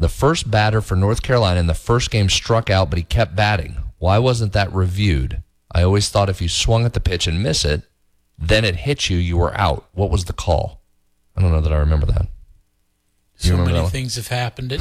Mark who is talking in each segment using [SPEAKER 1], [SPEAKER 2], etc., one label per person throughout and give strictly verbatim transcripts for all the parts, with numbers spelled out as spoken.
[SPEAKER 1] the first batter for North Carolina in the first game struck out, but he kept batting. Why wasn't that reviewed? I always thought if you swung at the pitch and miss it, then it hit you, you were out. What was the call? I don't know that I remember that.
[SPEAKER 2] So many things have happened.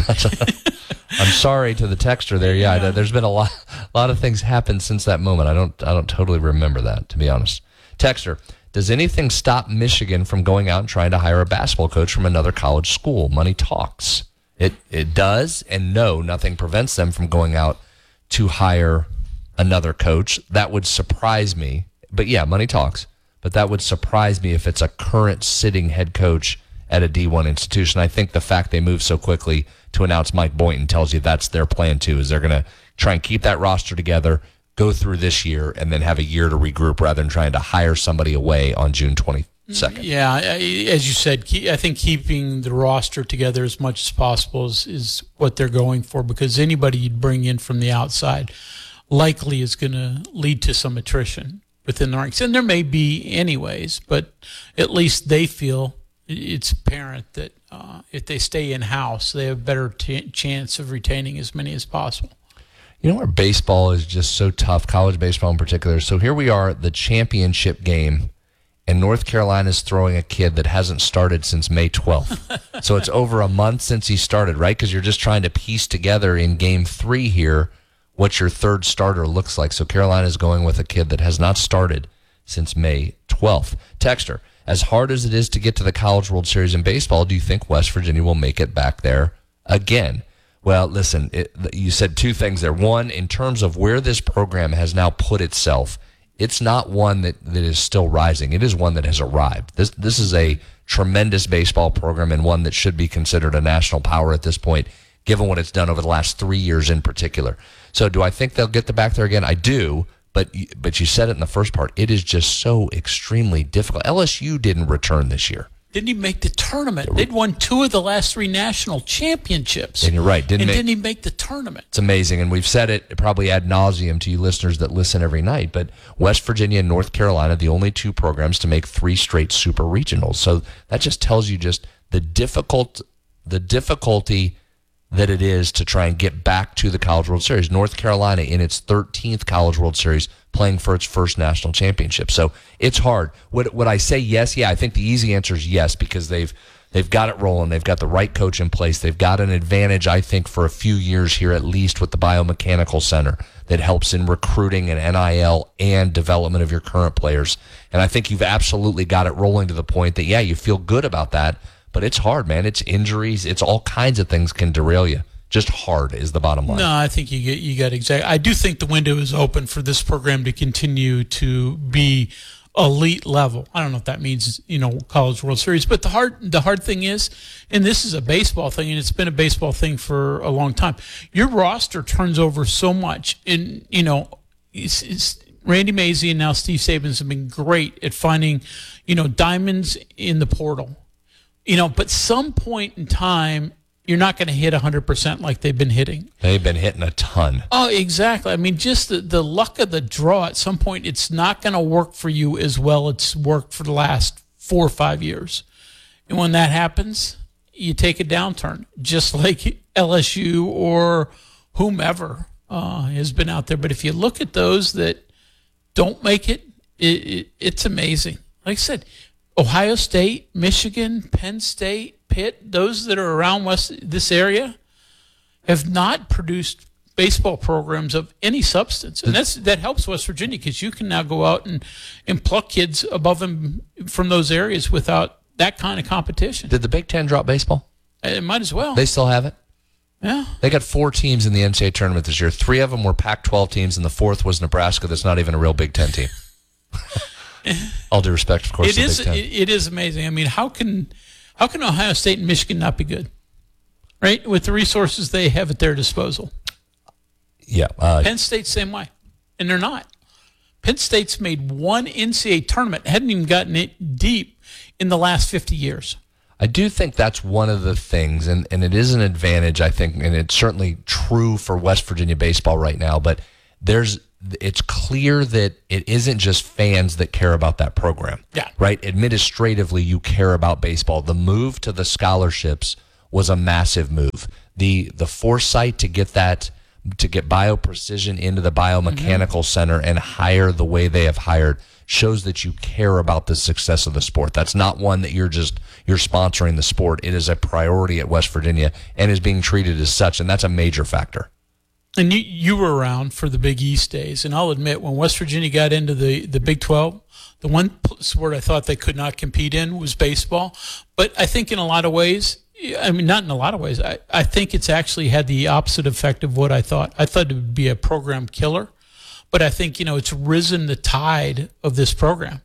[SPEAKER 1] I'm sorry to the texter there. Yeah, yeah. There's been a lot, a lot of things happened since that moment. I don't, I don't totally remember that, to be honest. Texter, does anything stop Michigan from going out and trying to hire a basketball coach from another college school? Money talks. It, it does, and no, nothing prevents them from going out to hire another coach. That would surprise me. But yeah, money talks. But that would surprise me if it's a current sitting head coach at a D one institution. I think the fact they moved so quickly to announce Mike Boynton tells you that's their plan too, is they're going to try and keep that roster together, go through this year, and then have a year to regroup rather than trying to hire somebody away on June twenty-second.
[SPEAKER 2] Yeah, as you said, I think keeping the roster together as much as possible is, is what they're going for, because anybody you'd bring in from the outside likely is going to lead to some attrition within the ranks. And there may be anyways, but at least they feel it's apparent that uh, if they stay in-house, they have a better t- chance of retaining as many as possible.
[SPEAKER 1] You know where baseball is just so tough, college baseball in particular? So here we are at the championship game, and North Carolina's throwing a kid that hasn't started since May twelfth. So it's over a month since he started, right? Because you're just trying to piece together in game three here what your third starter looks like. So Carolina's going with a kid that has not started since May twelfth. Texter, as hard as it is to get to the College World Series in baseball, do you think West Virginia will make it back there again? Well, listen, it, you said two things there. One, in terms of where this program has now put itself, it's not one that, that is still rising. It is one that has arrived. This this is a tremendous baseball program and one that should be considered a national power at this point, given what it's done over the last three years in particular. So do I think they'll get the back there again? I do, but but you said it in the first part. It is just so extremely difficult. L S U didn't return this year.
[SPEAKER 2] Didn't even make the tournament. They'd won two of the last three national championships.
[SPEAKER 1] And you're right. Didn't
[SPEAKER 2] and
[SPEAKER 1] make,
[SPEAKER 2] didn't even make the tournament.
[SPEAKER 1] It's amazing. And we've said it probably ad nauseum to you listeners that listen every night. But West Virginia and North Carolina, the only two programs to make three straight super regionals. So that just tells you just the difficult, the difficulty that it is to try and get back to the College World Series. North Carolina in its thirteenth College World Series playing for its first national championship. So it's hard. Would would I say yes? Yeah, I think the easy answer is yes, because they've they've got it rolling. They've got the right coach in place. They've got an advantage, I think, for a few years here at least with the biomechanical center that helps in recruiting and N I L and development of your current players. And I think you've absolutely got it rolling to the point that, yeah, you feel good about that. But it's hard, man. It's injuries. It's all kinds of things can derail you. Just hard is the bottom line.
[SPEAKER 2] No, I think you get you got exactly. I do think the window is open for this program to continue to be elite level. I don't know if that means, you know, College World Series, but the hard the hard thing is, and this is a baseball thing, and it's been a baseball thing for a long time. Your roster turns over so much, and you know, it's, it's Randy Mazey and now Steve Sabins have been great at finding, you know, diamonds in the portal. You know, but some point in time, you're not going to hit one hundred percent like they've been hitting.
[SPEAKER 1] They've been hitting a ton.
[SPEAKER 2] Oh, exactly. I mean, just the, the luck of the draw, at some point, it's not going to work for you as well it's worked for the last four or five years. And when that happens, you take a downturn, just like L S U or whomever uh, has been out there. But if you look at those that don't make it, it, it it's amazing. Like I said, Ohio State, Michigan, Penn State, Pitt, those that are around West this area have not produced baseball programs of any substance. And that's that helps West Virginia because you can now go out and, and pluck kids above them from those areas without that kind of competition.
[SPEAKER 1] Did the Big Ten drop baseball?
[SPEAKER 2] It might as well.
[SPEAKER 1] They still have it?
[SPEAKER 2] Yeah.
[SPEAKER 1] They got four teams in the N C double A tournament this year. Three of them were Pac twelve teams, and the fourth was Nebraska that's not even a real Big Ten team. All due respect, of course.
[SPEAKER 2] It is. It, it is amazing. I mean, how can how can Ohio State and Michigan not be good, right? With the resources they have at their disposal.
[SPEAKER 1] Yeah. Uh,
[SPEAKER 2] Penn State same way, and they're not. Penn State's made one N C double A tournament, hadn't even gotten it deep in the last fifty years.
[SPEAKER 1] I do think that's one of the things, and, and it is an advantage, I think, and it's certainly true for West Virginia baseball right now, but there's it's clear that it isn't just fans that care about that program.
[SPEAKER 2] Yeah.
[SPEAKER 1] Right? Administratively, you care about baseball. The move to the scholarships was a massive move. The the foresight to get that to get BioPrecision into the biomechanical mm-hmm. center and hire the way they have hired shows that you care about the success of the sport. That's not one that you're just you're sponsoring the sport. It is a priority at West Virginia and is being treated as such, and that's a major factor.
[SPEAKER 2] And you you were around for the Big East days, and I'll admit when West Virginia got into the, the Big twelve, the one sport I thought they could not compete in was baseball. But I think in a lot of ways, I mean, not in a lot of ways, I, I think it's actually had the opposite effect of what I thought. I thought it would be a program killer, but I think, you know, it's risen the tide of this program.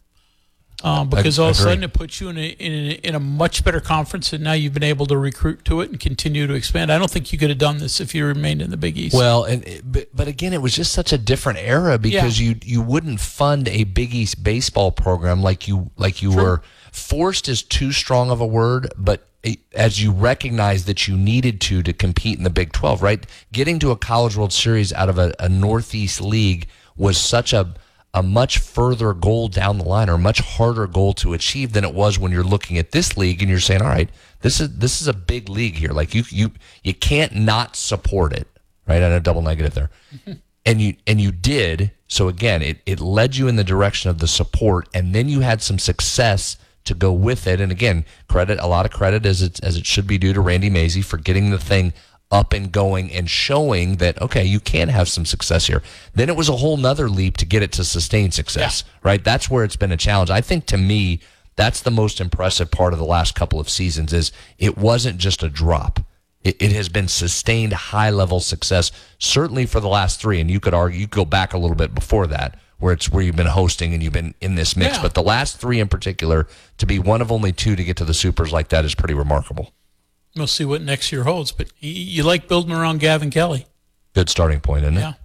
[SPEAKER 2] Um, because I, all of a sudden it puts you in a, in a in a much better conference, and now you've been able to recruit to it and continue to expand. I don't think you could have done this if you remained in the Big East.
[SPEAKER 1] Well, and but, but again, it was just such a different era because yeah. you you wouldn't fund a Big East baseball program like you like you True. were. Forced is too strong of a word, but as you recognize that you needed to to compete in the Big twelve, right? Getting to a College World Series out of a, a Northeast league was such a a much further goal down the line, or a much harder goal to achieve than it was when you're looking at this league and you're saying, all right, this is this is a big league here. Like you you you can't not support it, right? I know double negative there. And you and you did. So again, it, it led you in the direction of the support, and then you had some success to go with it. And again, credit, a lot of credit as it, as it should be due to Randy Mazey for getting the thing up and going and showing that, okay, you can have some success here. Then it was a whole nother leap to get it to sustain success, yeah. right? That's where it's been a challenge. I think to me, that's the most impressive part of the last couple of seasons is it wasn't just a drop. It, it has been sustained high-level success, certainly for the last three. And you could argue, you could go back a little bit before that, where it's where you've been hosting and you've been in this mix. Yeah. But the last three in particular, to be one of only two to get to the Supers like that is pretty remarkable.
[SPEAKER 2] We'll see what next year holds. But you, you like building around Gavin Kelly.
[SPEAKER 1] Good starting point, isn't it?
[SPEAKER 2] Yeah.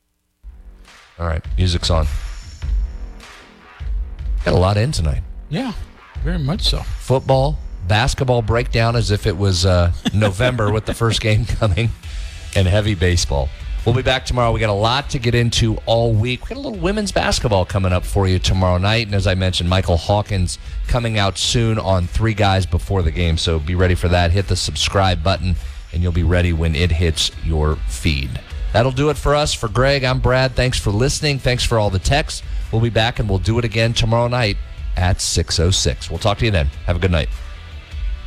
[SPEAKER 1] All right, music's on. Got a lot in tonight.
[SPEAKER 2] Yeah, very much so.
[SPEAKER 1] Football, basketball breakdown as if it was uh, November with the first game coming, and heavy baseball. We'll be back tomorrow. We got a lot to get into all week. We got a little women's basketball coming up for you tomorrow night. And as I mentioned, Michael Hawkins coming out soon on Three Guys Before the Game. So be ready for that. Hit the subscribe button, and you'll be ready when it hits your feed. That'll do it for us. For Greg, I'm Brad. Thanks for listening. Thanks for all the texts. We'll be back, and we'll do it again tomorrow night at six oh six. We'll talk to you then. Have a good night.